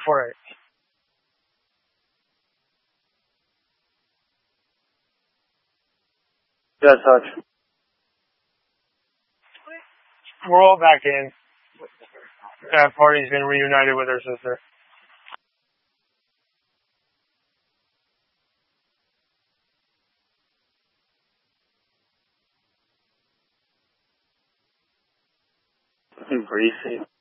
for it. Yeah, Touch. We're all back in. That party's been reunited with her sister. Greasy.